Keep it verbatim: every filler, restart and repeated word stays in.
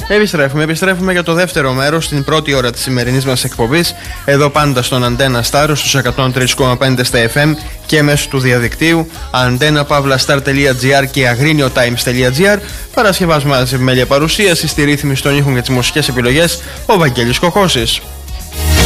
Επιστρέφουμε, επιστρέφουμε για το δεύτερο μέρος, στην πρώτη ώρα της σημερινής μας εκπομπής. Εδώ πάντα στον Αντένα Star, στους εκατόν τρία κόμμα πέντε στα εφ εμ και μέσω του διαδικτύου αντένα παύλα star τελεία gr και αγρίνιο times τελεία gr. Παρασκευάς μαζί με παρουσίαση, στη ρύθμιση των ήχων και τις μουσικές επιλογές ο Βαγγέλης Κοκώσης.